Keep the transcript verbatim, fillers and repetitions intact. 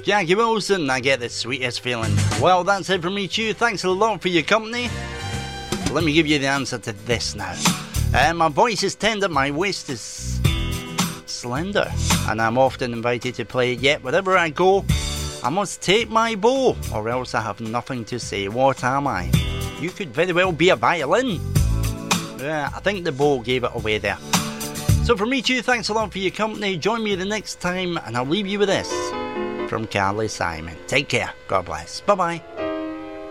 Jackie Wilson, I get the sweetest feeling. Well, that's it from me to you. Thanks a lot for your company. Let me give you the answer to this now. Uh, my voice is tender, my waist is slender, and I'm often invited to play it, yet wherever I go, I must take my bow, or else I have nothing to say. What am I? You could very well be a violin. Yeah, I think the bow gave it away there. So from me to you, thanks a lot for your company. Join me the next time, and I'll leave you with this from Carly Simon. Take care. God bless. Bye-bye.